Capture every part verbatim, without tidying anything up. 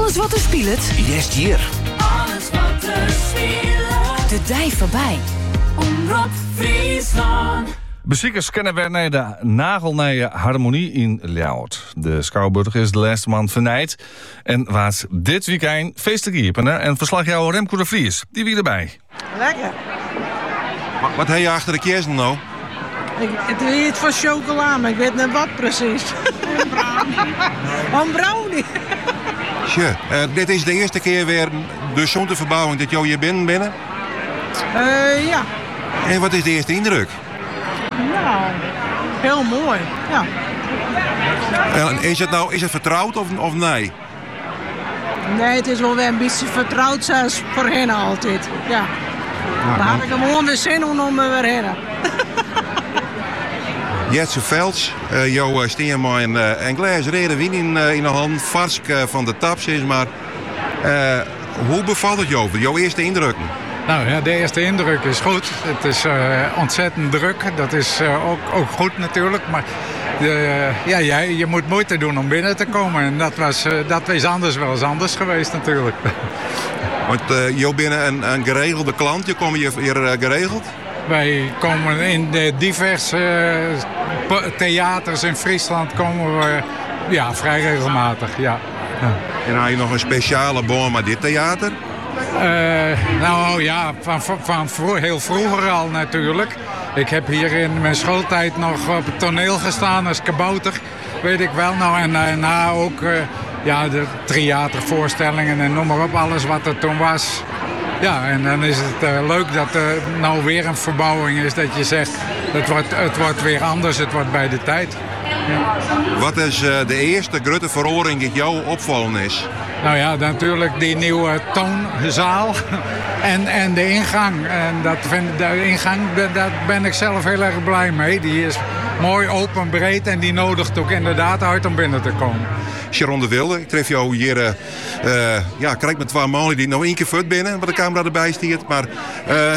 Alles wat er speelt. Yes, hier. Alles wat er speelt. De dij voorbij. Omroep Friesland. Bezoekers kennen weer naar de nagelnije harmonie in Ljouwert. De Schouwburg is de laatste maand vernijd. En was dit weekend feestgiepen. En verslagjouwer Remco de Vries, die wie erbij. Lekker. Wat, wat heb je achter de kerst nou? Ik, het is iets van chocola, maar ik weet niet wat precies. Een brownie. Een brownie. Tje, uh, dit is de eerste keer weer de zo'n verbouwing dat jou hier binnen binnen. Uh, ja. En wat is de eerste indruk? Nou, heel mooi. Ja. En is het nou is het vertrouwd of, of nee? Nee, het is wel weer een beetje vertrouwd zoals voorheen altijd. Ja. Daar had ik gewoon weer zin om om weer heen. Jetse Velds, uh, jou uh, steen maar een, uh, een glas rode wien in, uh, in de hand, varsk uh, van de taps is, maar uh, hoe bevalt het jou? Jouw eerste indrukken? Nou ja, de eerste indruk is goed. Het is uh, ontzettend druk. Dat is uh, ook, ook goed natuurlijk. Maar uh, ja, jij, je moet moeite doen om binnen te komen. En dat, was, uh, dat is anders wel eens anders geweest natuurlijk. Want uh, jou binnen een, een geregelde klant, je komt hier, hier uh, geregeld? Wij komen in de diverse uh, theaters in Friesland komen we ja, vrij regelmatig. Ja. Ja. En had je nog een speciale boom met dit theater? Uh, nou ja, van, van vro- heel vroeger al natuurlijk. Ik heb hier in mijn schooltijd nog op het toneel gestaan als kabouter, weet ik wel. Nou, en daarna ook uh, ja, de theatervoorstellingen en noem maar op, alles wat er toen was. Ja, en dan is het uh, leuk dat er nou weer een verbouwing is, dat je zegt, het wordt, het wordt weer anders, het wordt bij de tijd. Ja. Wat is uh, de eerste grote verandering die jou opvallen is? Nou ja, natuurlijk die nieuwe toonzaal en, en de ingang. En dat vind, de ingang, daar ben ik zelf heel erg blij mee. Die is mooi open, breed en die nodigt ook inderdaad uit om binnen te komen. Sharon de Wilde, ik tref jou hier, uh, uh, ja, krijg met twee mannen die nog één keer voet binnen, wat de camera erbij stiert. Maar uh,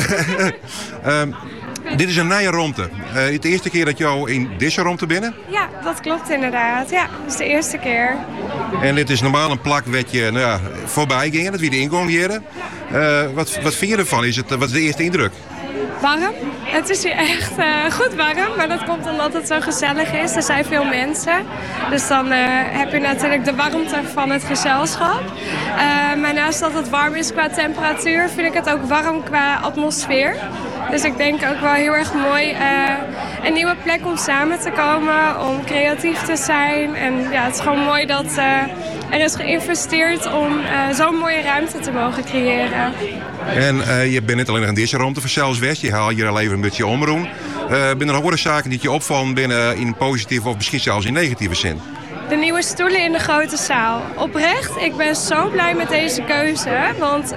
uh, dit is een nieuwe ruimte. Uh, het de eerste keer dat jou in deze ruimte binnen? Ja, dat klopt inderdaad. Ja, dat is de eerste keer. En dit is normaal een plak wat je nou ja, voorbij ging, dat wie de ingang hier. Uh, wat, wat vind je ervan? Is het, wat is de eerste indruk? Warm. Het is hier echt uh, goed warm, maar dat komt omdat het zo gezellig is. Er zijn veel mensen, dus dan uh, heb je natuurlijk de warmte van het gezelschap. Uh, maar naast dat het warm is qua temperatuur, vind ik het ook warm qua atmosfeer. Dus ik denk ook wel heel erg mooi uh, een nieuwe plek om samen te komen, om creatief te zijn. En ja, het is gewoon mooi dat uh, er is geïnvesteerd om uh, zo'n mooie ruimte te mogen creëren. En uh, je bent niet alleen nog in deze ruimte van zelfs West, je haalt hier al even een beetje omroem. Uh, ben er nog andere zaken die je opvallen binnen in positieve of misschien zelfs in negatieve zin? De nieuwe stoelen in de grote zaal. Oprecht, ik ben zo blij met deze keuze, want... Uh,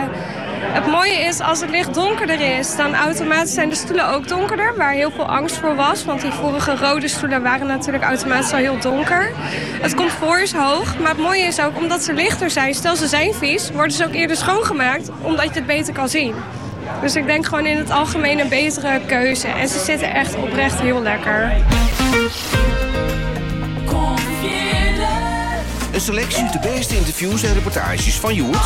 Het mooie is, als het licht donkerder is, dan automatisch zijn de stoelen ook donkerder. Waar heel veel angst voor was, want die vorige rode stoelen waren natuurlijk automatisch al heel donker. Het comfort is hoog, maar het mooie is ook, omdat ze lichter zijn, stel ze zijn vies, worden ze ook eerder schoongemaakt, omdat je het beter kan zien. Dus ik denk gewoon in het algemeen een betere keuze. En ze zitten echt oprecht heel lekker. Een selectie uit de beste interviews en reportages van Joert.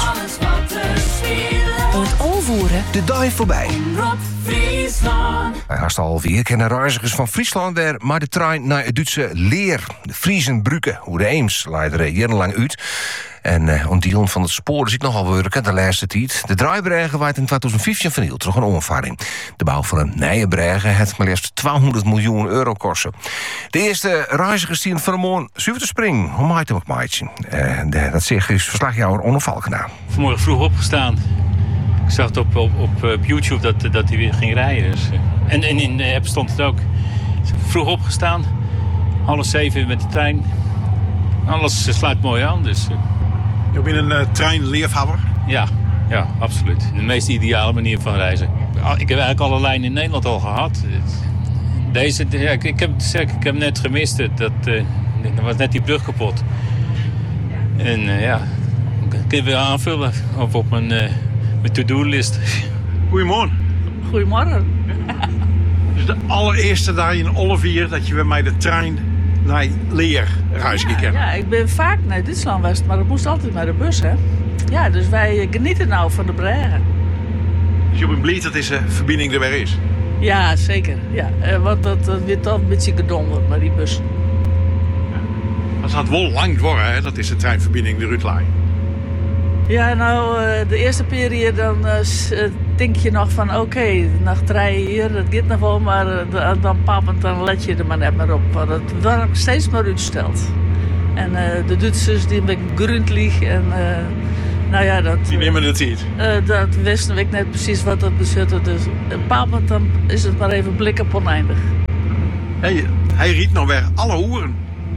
En het overvoeren. De dag voorbij. Hij haast alweer kennen reizigers van Friesland weer maar de trein naar het Duitse Leer. De Friesenbrücke, hoe de Eems leidt er jarenlang uit. En uh, om die van het spoor is ik nogal werken de laatste tijd. De draaibregen werd in tweeduizend vijftien vernield door een onvaring. De bouw van een nieuwe bregen heeft maar liefst tweehonderd miljoen euro kosten. De eerste reizigers die in Vermoon zuiver te springen. Hoe maakt hem ook maatje? Uh, dat zegt dus verslagjouwer Onno Valkenaar. Vanmorgen vroeg opgestaan. Ik zag het op, op, op, op YouTube dat, dat hij weer ging rijden. Dus, uh, en, en in de app stond het ook. Vroeg opgestaan. Half zeven met de trein. Alles sluit mooi aan. Dus, uh, Je bent een uh, treinleefhouwer? Ja, ja, absoluut. De meest ideale manier van reizen. Ik heb eigenlijk alle lijnen in Nederland al gehad. Deze, ja, ik, ik, heb, ik heb hem net gemist. Dat, uh, er was net die brug kapot. En uh, ja, ik kan weer aanvullen op, op mijn, uh, mijn to-do-list. Goedemorgen. Goedemorgen. Dus de allereerste dag in Ollevier dat je bij mij de trein naar Leer reizen Ja, ja, ik ben vaak naar Duitsland geweest, maar dat moest altijd met de bus, hè. Ja, dus wij genieten nou van de Bregen. Dus je bent blij dat deze verbinding er weer is? Ja, zeker. Ja. Uh, want dat, dat wordt toch een beetje gedonderd met die bus. Dat gaat wel lang worden, hè? Dat is de treinverbinding de Rutlijn. Ja, nou, uh, de eerste periode dan uh, denk je nog van oké, okay, nog drie hier, dat gaat nog wel, maar uh, dan papend, dan let je er maar net maar op. Want het wordt steeds maar uitgesteld. En uh, de Duitsers die ben gründlich en uh, nou ja, dat... Die nemen de tijd. Uh, dat wisten ik net precies wat dat bezutte. Dus een papend, dan is het maar even blik op oneindig. Hey, hij riet nog weer alle oeren.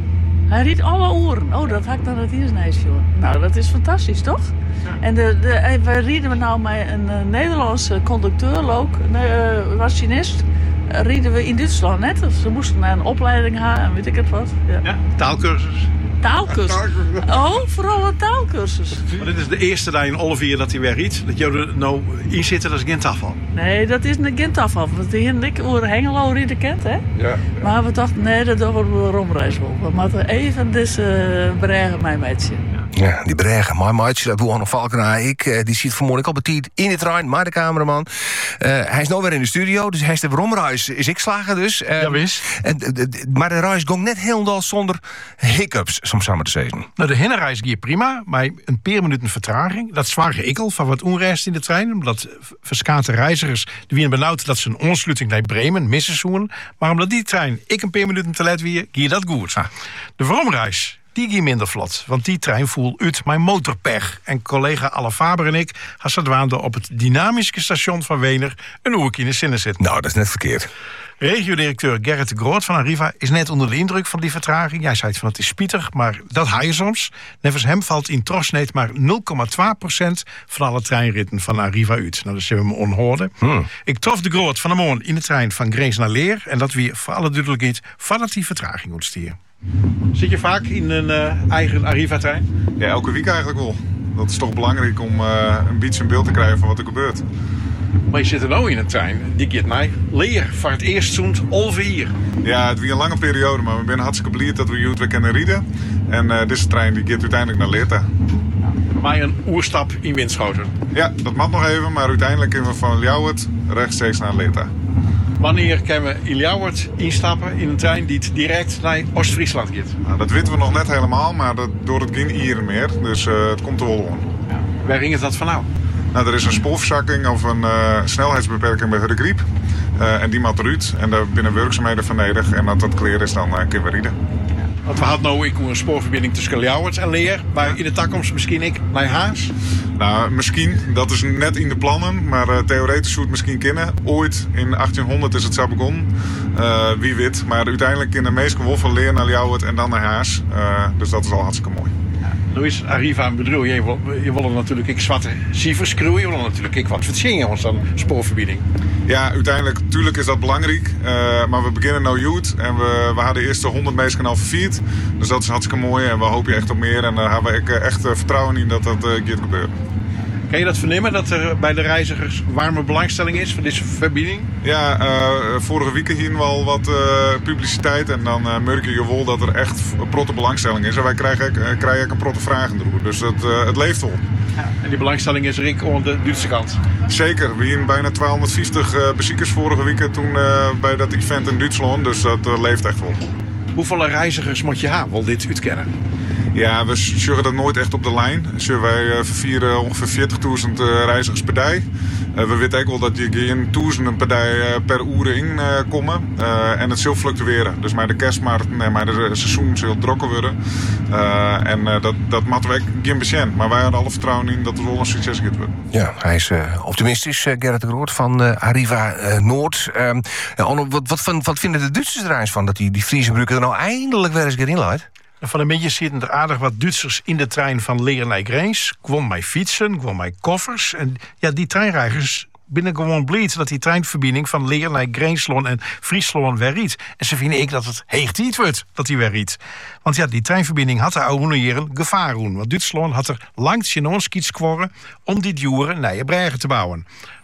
Hij riet alle oren. Oh, dat had ik dan het hier eens joh. Nou, dat is fantastisch, toch? Ja. En de, de, we rieden nou met een uh, Nederlandse conducteur, ook, uh, machinist, uh, rieden we in Duitsland net. Ze moesten naar een opleiding gaan en weet ik het wat. Ja, ja taalkursus. Taalkursus? Oh, vooral een taalkursus. Maar dit is de eerste dag in Olivier dat hij weer riet. Dat jullie er nou in zitten, dat is geen tafel. Nee, dat is geen tafel. Want hier en ik over Hengelo rieden kent, hè? Ja. Maar we dachten, nee, dat doen we een romreis wel. We moeten even deze uh, Bregen mijn meidje. Ja, die Bregen, mijn maatje, dat Johan Valkenaar. Ik, uh, die zit vanmorgen al betiet in de trein, maar de cameraman. Uh, hij is nou weer in de studio, dus hij is de romreis. Is ik slagen dus. Uh, ja, wist. En, uh, maar de reis ging net helemaal zonder hiccups, soms samen te zeggen. Nou, de hinreis ging prima, maar een paar minuten vertraging. Dat zware ikkel van wat onrust in de trein. Omdat verskate reizigers die winnen benauwd dat ze een ontsluiting naar Bremen missen zoen. Maar omdat die trein ik een paar minuten te laat wie, ging dat goed. Ah. De romreis. Die ging minder vlot, want die trein voel uit mijn motorpech. En collega Alle Faber en ik hadden op het dynamische station van Wener een oerk in de zinnen zitten. Nou, dat is net verkeerd. Regiodirecteur Gerrit de Groot van Arriva is net onder de indruk van die vertraging. Jij zei het van het is spietig, maar dat haal je soms. Nevens hem valt in Trosneet maar nul komma twee procent van alle treinritten van Arriva uit. Nou, dat zullen we me onhoorden. Hmm. Ik trof de Groot van de Moon in de trein van Greens naar Leer. En dat weer voor alle duidelijkheid voordat die vertraging ontstier. Zit je vaak in een uh, eigen Arriva-trein? Ja, elke week eigenlijk wel. Dat is toch belangrijk om uh, een beetje een beeld te krijgen van wat er gebeurt. Maar je zit er nou in een trein, die gaat naar Leer. Voor het eerst zo'n Olivier. Ja, het was een lange periode, maar we zijn hartstikke blij dat we hier weer kunnen rijden. En uh, deze trein die gaat uiteindelijk naar Leerta. Maar een oerstap in Winschoten. Ja, dat mag nog even, maar uiteindelijk kunnen we van Ljouwert rechtstreeks naar Leerta. Wanneer kunnen we in Ljouwert instappen in een trein die direct naar Oost-Friesland gaat? Nou, dat weten we nog net helemaal, maar dat, door het geen ieren meer. Dus uh, het komt er wel om. Ja. Waar ging het dat van nou? Nou, er is een spoorverzakking of een uh, snelheidsbeperking bij Hudde-Griep. Uh, en die moet eruit. En daar binnen werkzaamheden van nodig. En als dat clear is, dan uh, kunnen we rijden. Ja. Want we hadden nou ik een spoorverbinding tussen Ljouwert en Leer. Maar ja. In de toekomst misschien ik naar Haas? Nou, misschien. Dat is net in de plannen. Maar uh, theoretisch zou het misschien kunnen. Ooit in achttienhonderd is het zo begonnen. Uh, wie weet. Maar uiteindelijk in de meeste wel van Leer naar Ljouwert en dan naar Haas. Uh, dus dat is al hartstikke mooi. Nu is Arriva een bedrijf. Je wil, je wil natuurlijk ik zwarte cijfers crewen. Je wil natuurlijk ik wat verzinnen ons dan spoorverbinding. Ja, uiteindelijk, natuurlijk is dat belangrijk. Uh, maar we beginnen nou goed. En we, we hadden de eerste honderd meestal al vervierd. Dus dat is hartstikke mooi. En we hopen echt op meer. En daar hebben we echt uh, vertrouwen in dat dat uh, gaat gebeuren. Kan je dat vernemen, dat er bij de reizigers warme belangstelling is voor deze verbinding? Ja, uh, vorige week hier wel wat uh, publiciteit en dan uh, merk je wel dat er echt protte belangstelling is. En wij krijgen, uh, krijgen een protte vragen erover, dus het, uh, het leeft wel. Ja, en die belangstelling is er ook aan de Duitse kant? Zeker, we hadden bijna tweehonderdvijftig uh, bezoekers vorige week toen uh, bij dat event in Duitsland, dus dat uh, leeft echt wel. Hoeveel reizigers moet je hebben, wil dit uitkennen? Ja, we zorgen dat nooit echt op de lijn. Dus wij uh, vervieren ongeveer veertigduizend uh, reizigers per dag. Uh, we weten ook wel dat je geen duizenden per dag uh, per uur in uh, komen. Uh, en het zal fluctueren. Dus met de kerstmarkt, nee, maar de seizoen zal drokken worden. Uh, en uh, dat, dat moeten we geen patiënt. Maar wij hadden alle vertrouwen in dat het wel een succes gaat worden. Ja, hij is uh, optimistisch, uh, Gerrit de Groot van uh, Arriva uh, Noord. Uh, ja, wat, wat, wat, wat vinden de Duitsers er eens van dat die, die Friese bruggen er nou eindelijk weer eens erin leidt? Van een beetje zitten er aardig wat Duitsers in de trein van Leer naar Greens. Gewoon mij fietsen, gewoon mij koffers. En ja, die treinreizigers binnen gewoon blij dat die treinverbinding van Leer naar Greensloon en Friesloon weer riet. En ze vinden ik dat het heeg tijd wordt dat die weer riet. Want ja, die treinverbinding had er oude jaren gevaar doen. Want Duitsland had er langs in ons kiets om die duren naar Bregen te bouwen.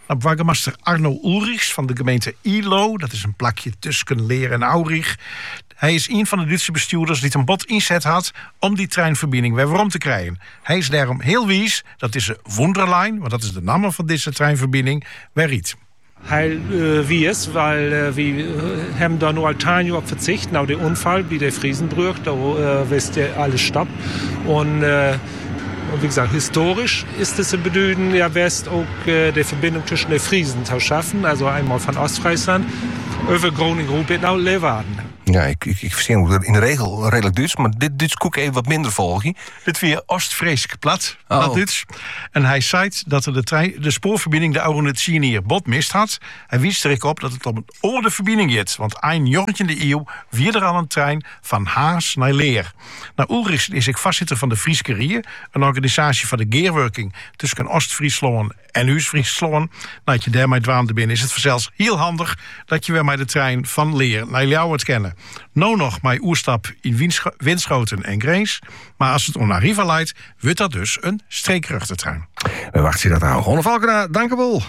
Nou, burgemeester Arno Ulrichs van de gemeente Ilo, dat is een plakje tussen Leer en Aurich. Hij is een van de Duitse bestuurders die een bod inzet had om die treinverbinding weer waarom te krijgen. Hij is daarom heel wies dat deze Wunderlijn, want dat is de naam van deze treinverbinding, weer riet. Hij uh, wie is, weil uh, we uh, hebben daar nu al tien jaar op verzicht. Nou, de onval bij de Friesenbrug, daar uh, wist je alles stop. En uh, wie gesagt, historisch ist es in Bedeutung, ja, West auch äh, die Verbindung zwischen den Friesen zu schaffen, also einmal von Ostfriesland over Groningen, Ruppert naar Leeuwarden. Ja, ik, ik, ik verstaan hoe dat in de regel redelijk Duits, maar dit Duits koek even wat minder volgen. Dit weer Oost-Fries plat, oh. dat Duits. En hij zei dat er de, trein, de spoorverbinding de oude hier bot mist had. Hij wies er op dat het om een oude verbinding is, want eind negentiende eeuw weer er al een trein van Haas naar Leer. Nou, Ulrichs is ik vastzitter van de Frieskerie, een organisatie van de gearworking tussen Oost-Friesland en Huis-Friesland. Nou, dat je daarmee dwaande binnen is het zelfs heel handig dat je weer met de trein van Leer naar Ljouwert kennen. Nou nog mijn oerstap in Winscho- Winschoten en Greens. Maar als het om naar Riva leidt, wordt dat dus een streekruchtertrein. We wachten dat nou. Ronne Valkena, dank u wel.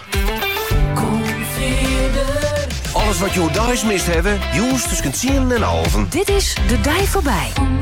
Alles wat je thuis mist hebben, jongens tussen tien en halven. Dit is De Dij Voorbij.